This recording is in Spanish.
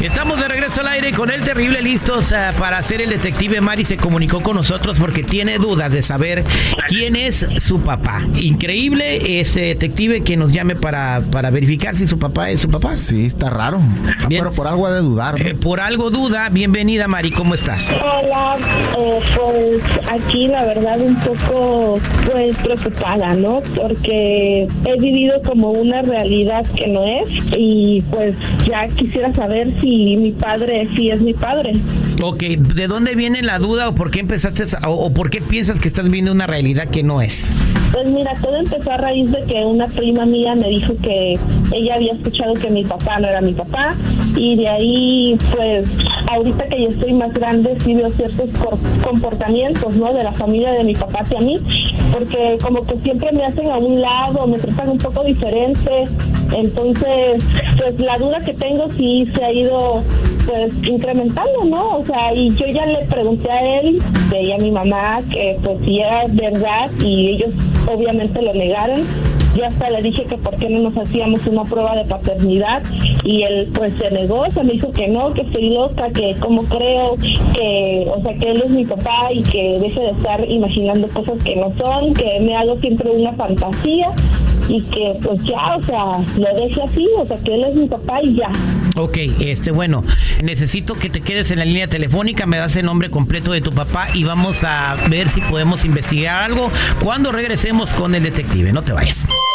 Estamos de regreso al aire con El Terrible, listos para hacer el detective. Mari se comunicó con nosotros porque tiene dudas de saber quién es su papá. Increíble ese detective que nos llame para verificar si su papá es su papá. Sí, está raro. Bien. Pero por algo ha de dudar, ¿no? Por algo duda. Bienvenida, Mari, ¿cómo estás? Hola, pues aquí la verdad un poco pues preocupada, ¿no? Porque he vivido como una realidad que no es y pues ya quisiera saber si mi padre sí es mi padre. Ok, ¿de dónde viene la duda o por qué empezaste o por qué piensas que estás viviendo una realidad que no es? Pues mira, todo empezó a raíz de que una prima mía me dijo que ella había escuchado que mi papá no era mi papá y de ahí pues ahorita que yo estoy más grande sí veo ciertos comportamientos, ¿no? De la familia de mi papá hacia mí, porque como que siempre me hacen a un lado, me tratan un poco diferente, entonces pues la duda que tengo sí se ha ido pues incrementando, ¿no? O sea, y yo ya le pregunté a él, de ella a mi mamá, que pues si era verdad y ellos obviamente lo negaron. Yo hasta le dije que por qué no nos hacíamos una prueba de paternidad y él pues se negó, se me dijo que no, que estoy loca, que como creo que, o sea, que él es mi papá y que deje de estar imaginando cosas que no son, que me hago siempre una fantasía y que pues ya, o sea, lo deje así, o sea, que él es mi papá y ya. Ok, bueno, necesito que te quedes en la línea telefónica, me das el nombre completo de tu papá y vamos a ver si podemos investigar algo cuando regresemos con el detective. No te vayas.